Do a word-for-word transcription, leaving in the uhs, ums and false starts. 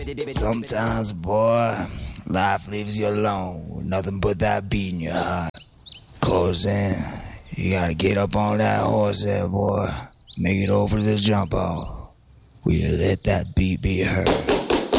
Sometimes, boy, life leaves you alone with nothing but that beat in your heart. Cause then, you gotta get up on that horse there, boy. Make it over to the jump off. Will you let that beat be heard?